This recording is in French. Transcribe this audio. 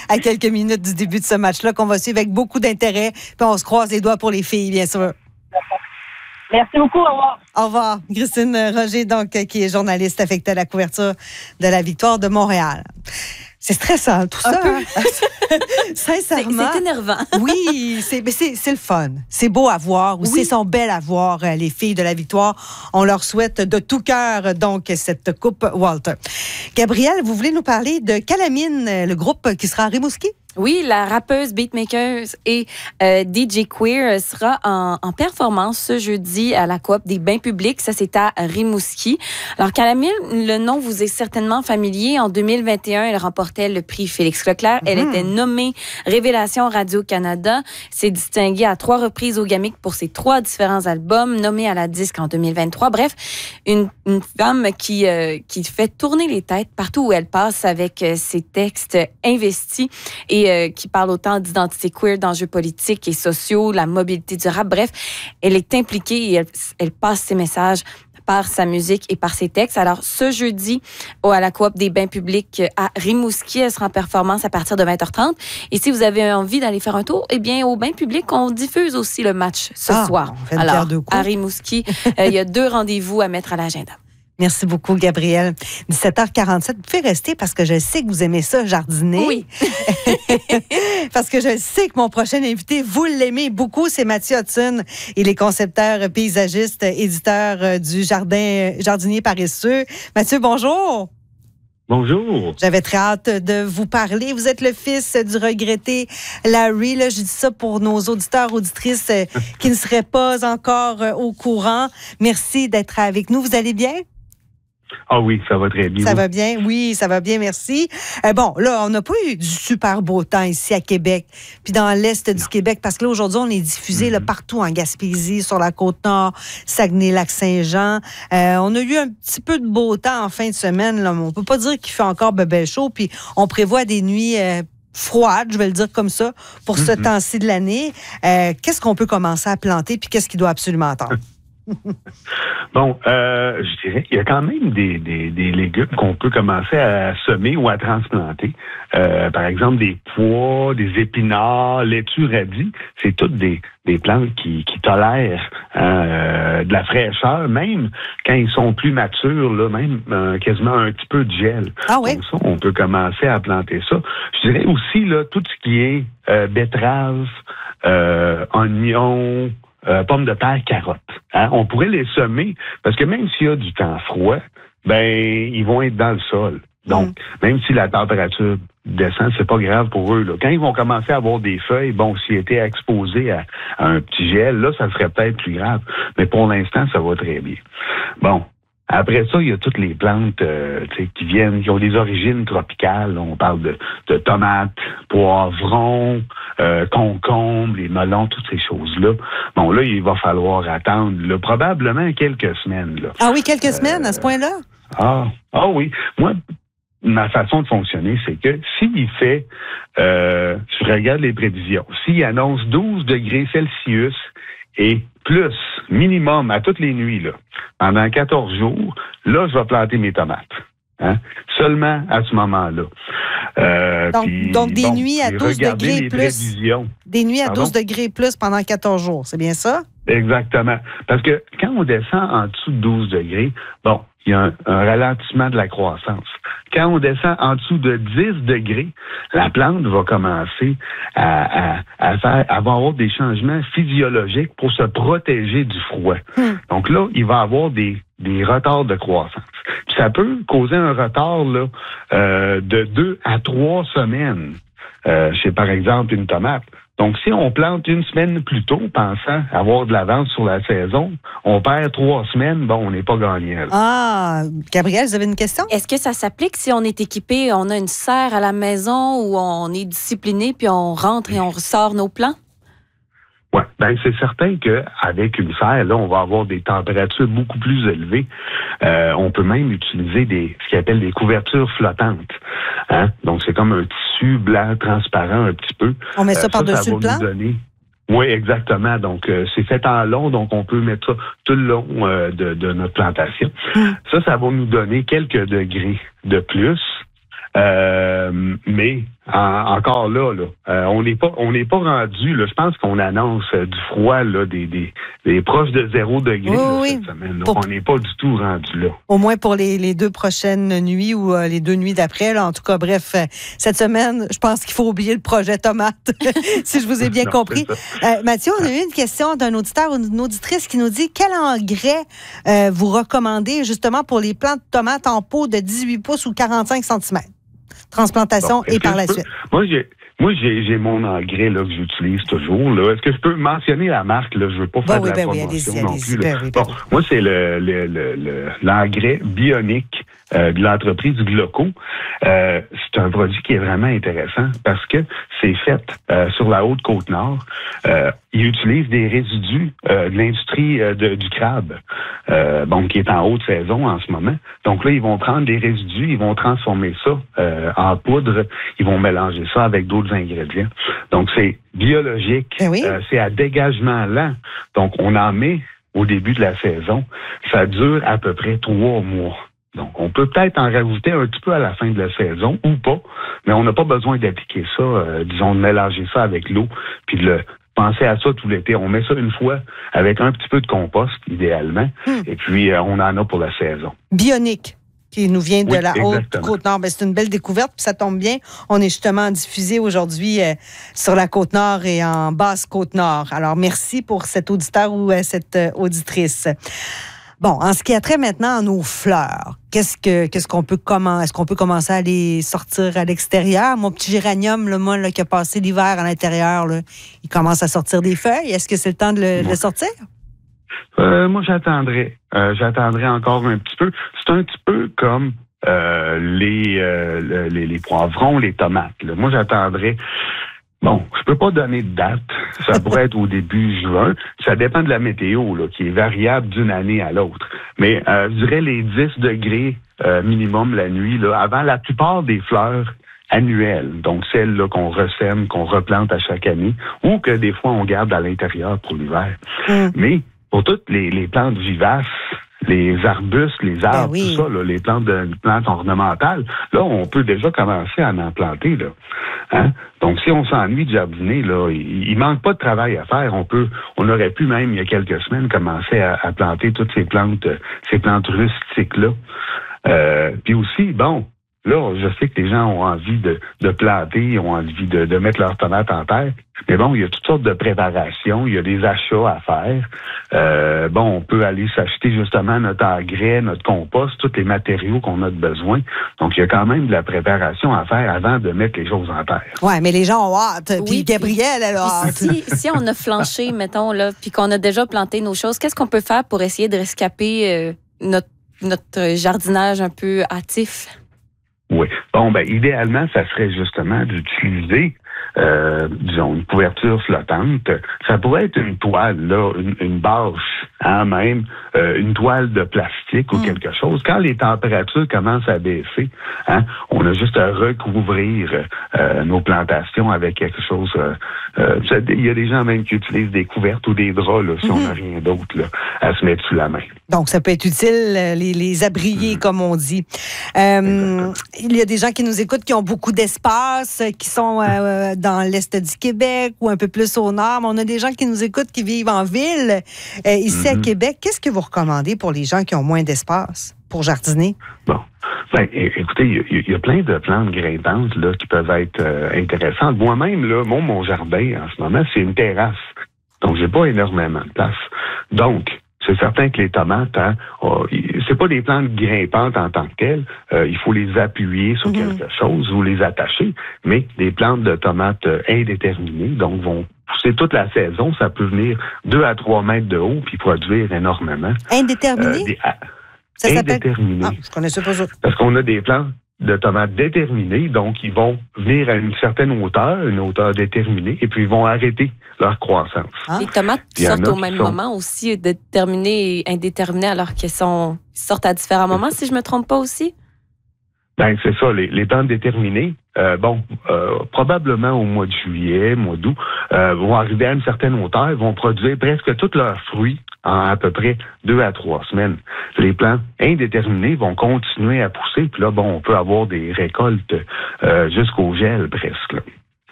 à quelques minutes du début de ce match-là qu'on va suivre avec beaucoup d'intérêt. Puis on se croise les doigts pour les filles, bien sûr. Merci beaucoup, au revoir. Au revoir. Christine Roger, donc, qui est journaliste affectée à la couverture de la victoire de Montréal. C'est stressant, tout ça. Hein? Sincèrement. C'est énervant. Oui, c'est le fun. C'est beau à voir. Aussi, oui. Sont belles à voir, les filles de la victoire. On leur souhaite de tout cœur, donc, cette Coupe Walter. Gabrielle, vous voulez nous parler de Calamine, le groupe qui sera à Rimouski? Oui, la rappeuse, beatmaker et DJ Queer sera en performance ce jeudi à la Coop des Bains publics. Ça, c'est à Rimouski. Alors, Calamine, le nom vous est certainement familier. En 2021, elle remportait le prix Félix Leclerc. Elle était nommée Révélation Radio-Canada. S'est distinguée à 3 reprises au Gamic pour ses 3 différents albums, nommée à la disque en 2023. Bref, une femme qui fait tourner les têtes partout où elle passe avec ses textes investis et qui parle autant d'identité queer, d'enjeux politiques et sociaux, la mobilité durable. Bref, elle est impliquée et elle passe ses messages par sa musique et par ses textes. Alors, ce jeudi, à la Coop des Bains publics à Rimouski, elle sera en performance à partir de 20h30. Et si vous avez envie d'aller faire un tour, eh bien, au Bains publics, on diffuse aussi le match ce soir. Alors, à Rimouski, il y a 2 rendez-vous à mettre à l'agenda. Merci beaucoup, Gabrielle. 17h47, vous pouvez rester parce que je sais que vous aimez ça, jardiner. Oui. Parce que je sais que mon prochain invité, vous l'aimez beaucoup, c'est Mathieu Hudson. Il est concepteur, paysagiste, éditeur du Jardinier paresseux. Mathieu, bonjour. Bonjour. J'avais très hâte de vous parler. Vous êtes le fils du regretté Larry. Là, je dis ça pour nos auditeurs, auditrices qui ne seraient pas encore au courant. Merci d'être avec nous. Vous allez bien? Ah oui, ça va très bien. Ça va bien? Oui, ça va bien, merci. Bon, là, on n'a pas eu du super beau temps ici à Québec, puis dans l'Est du Québec, parce que là, aujourd'hui, on est diffusé là, partout en Gaspésie, sur la Côte-Nord, Saguenay-Lac-Saint-Jean. On a eu un petit peu de beau temps en fin de semaine, là, mais on peut pas dire qu'il fait encore bébé chaud, puis on prévoit des nuits froides, je vais le dire comme ça, pour ce temps-ci de l'année. Qu'est-ce qu'on peut commencer à planter, puis qu'est-ce qu'il doit absolument attendre? Bon, je dirais qu'il y a quand même des légumes qu'on peut commencer à semer ou à transplanter. Par exemple, des pois, des épinards, laitue, radis. C'est toutes des plantes qui tolèrent de la fraîcheur, même quand ils sont plus matures, là, même quasiment un petit peu de gel. Ah oui? Donc ça, on peut commencer à planter ça. Je dirais aussi là tout ce qui est betterave, oignons, pommes de terre, carottes. Hein? On pourrait les semer parce que même s'il y a du temps froid, ben ils vont être dans le sol. Donc, même si la température descend, c'est pas grave pour eux. Là. Quand ils vont commencer à avoir des feuilles, bon, s'ils étaient exposés à un petit gel, là, ça serait peut-être plus grave. Mais pour l'instant, ça va très bien. Bon. Après ça, il y a toutes les plantes qui ont des origines tropicales. On parle de tomates, poivrons, concombres, les melons, toutes ces choses-là. Bon, là, il va falloir attendre là, probablement quelques semaines. Là. Ah oui, quelques semaines à ce point-là? Ah oui. Moi, ma façon de fonctionner, c'est que s'il fait, je regarde les prévisions, s'il annonce 12 degrés Celsius et plus, minimum, à toutes les nuits, là, pendant 14 jours, là, je vais planter mes tomates. Hein? Seulement à ce moment-là. Donc des nuits à 12 degrés plus. Prévisions. Des nuits à 12 degrés plus pendant 14 jours, c'est bien ça? Exactement. Parce que quand on descend en dessous de 12 degrés, bon, il y a un ralentissement de la croissance. Quand on descend en dessous de 10 degrés, la plante va commencer à avoir des changements physiologiques pour se protéger du froid. Donc là, il va avoir des retards de croissance. Puis ça peut causer un retard là, de 2 à 3 semaines chez, par exemple, une tomate. Donc, si on plante une semaine plus tôt, pensant avoir de l'avance sur la saison, on perd 3 semaines, bon, on n'est pas gagnant. Ah, Gabrielle, vous avez une question? Est-ce que ça s'applique si on est équipé, on a une serre à la maison où on est discipliné, puis on rentre et on ressort nos plants? Oui, ben c'est certain qu'avec une serre, là, on va avoir des températures beaucoup plus élevées. On peut même utiliser ce qu'ils appellent des couvertures flottantes. Hein? Donc, c'est comme un tissu blanc transparent un petit peu. On met ça par-dessus le plant? Oui, exactement. Donc, c'est fait en long, donc on peut mettre ça tout le long de notre plantation. Ça va nous donner quelques degrés de plus. Mais encore là, on n'est pas rendu. Là, je pense qu'on annonce du froid là, des proches de 0 degré cette semaine. Donc, on n'est pas du tout rendu là. Au moins pour les 2 prochaines nuits ou les 2 nuits d'après. Là, en tout cas, bref, cette semaine, je pense qu'il faut oublier le projet tomate, si je vous ai bien compris. Mathieu, on a eu une question d'un auditeur ou d'une auditrice qui nous dit quel engrais vous recommandez justement pour les plants de tomates en pot de 18 pouces ou 45 cm? Transplantation et par la suite. Moi, j'ai mon engrais là, que j'utilise toujours. Là. Est-ce que je peux mentionner la marque? Là? Je ne veux pas faire de la promotion non plus. Moi, c'est l'engrais bionique de l'entreprise Gloco. C'est un produit qui est vraiment intéressant parce que c'est fait sur la Haute-Côte-Nord. Ils utilisent des résidus de l'industrie du crabe, qui est en haute saison en ce moment. Donc là, ils vont prendre des résidus, ils vont transformer ça en poudre, ils vont mélanger ça avec d'autres ingrédients. Donc, c'est biologique, c'est à dégagement lent. Donc, on en met au début de la saison. Ça dure à peu près 3 mois. Donc, on peut peut-être en rajouter un petit peu à la fin de la saison ou pas, mais on n'a pas besoin d'appliquer ça, de mélanger ça avec l'eau, puis de penser à ça tout l'été. On met ça une fois avec un petit peu de compost, idéalement, et puis on en a pour la saison. Bionique, qui nous vient de la Haute-Côte-Nord. Ben, c'est une belle découverte, puis ça tombe bien. On est justement diffusé aujourd'hui sur la Côte-Nord et en Basse-Côte-Nord. Alors, merci pour cet auditeur ou cette auditrice. Bon, en ce qui a trait maintenant à nos fleurs, est-ce qu'on peut commencer à les sortir à l'extérieur? Mon petit géranium, qui a passé l'hiver à l'intérieur, là, il commence à sortir des feuilles. Est-ce que c'est le temps de le sortir? Moi, j'attendrai. J'attendrai encore un petit peu. C'est un petit peu comme les poivrons, les tomates. Là. Moi, j'attendrai. Bon, je peux pas donner de date. Ça pourrait être au début juin. Ça dépend de la météo, là, qui est variable d'une année à l'autre. Mais je dirais les 10 degrés minimum la nuit, là, avant la plupart des fleurs annuelles. Donc celles là, qu'on ressème, qu'on replante à chaque année, ou que des fois on garde à l'intérieur pour l'hiver. Mais pour toutes les plantes vivaces, les arbustes, les arbres, tout ça, là, les plantes ornementales, là, on peut déjà commencer à en planter, là. Hein? Donc, si on s'ennuie de jardiner, là, il manque pas de travail à faire. On aurait pu même, il y a quelques semaines, commencer à planter toutes ces plantes rustiques-là. Puis aussi, bon, là, je sais que les gens ont envie de planter, ont envie de mettre leurs tomates en terre. Mais bon, il y a toutes sortes de préparations, il y a des achats à faire. On peut aller s'acheter justement notre engrais, notre compost, tous les matériaux qu'on a de besoin. Donc, il y a quand même de la préparation à faire avant de mettre les choses en terre. Oui, mais les gens ont hâte. Puis Gabrielle, elle a hâte. Si on a flanché, mettons, là, puis qu'on a déjà planté nos choses, qu'est-ce qu'on peut faire pour essayer de rescaper notre jardinage un peu hâtif? Oui. Bon, idéalement, ça serait justement d'utiliser, une couverture flottante. Ça pourrait être une toile, là, une bâche, même, une toile de plastique ou quelque chose. Quand les températures commencent à baisser, on a juste à recouvrir nos plantations avec quelque chose. Il y a des gens même qui utilisent des couvertes ou des draps, là, si on n'a rien d'autre, là, à se mettre sous la main. Donc, ça peut être utile, les abrier, comme on dit. Il y a des gens qui nous écoutent qui ont beaucoup d'espace, qui sont dans l'est du Québec ou un peu plus au nord. Mais on a des gens qui nous écoutent qui vivent en ville, ici à Québec. Qu'est-ce que vous recommandez pour les gens qui ont moins d'espace pour jardiner? Bon. Écoutez, il y a plein de plantes grimpantes là, qui peuvent être intéressantes. Moi-même, là, mon jardin, en ce moment, c'est une terrasse. Donc, j'ai pas énormément de place. Donc, c'est certain que les tomates, c'est pas des plantes grimpantes en tant que telles. Il faut les appuyer sur quelque chose ou les attacher. Mais des plantes de tomates indéterminées, donc vont pousser toute la saison. Ça peut venir 2 à 3 mètres de haut puis produire énormément. Indéterminées? Ça s'appelle? Indéterminées. Je connaissais pas ça. Parce qu'on a des plantes de tomates déterminées, donc ils vont venir à une certaine hauteur, une hauteur déterminée, et puis ils vont arrêter leur croissance. Les tomates sortent au même moment aussi, déterminées et indéterminées, alors qu'elles sortent à différents moments, si je me trompe pas aussi? C'est ça, les plantes déterminées, probablement au mois de juillet, mois d'août, vont arriver à une certaine hauteur, vont produire presque tous leurs fruits en à peu près 2 à 3 semaines. Les plants indéterminés vont continuer à pousser, puis là, on peut avoir des récoltes jusqu'au gel presque. Là.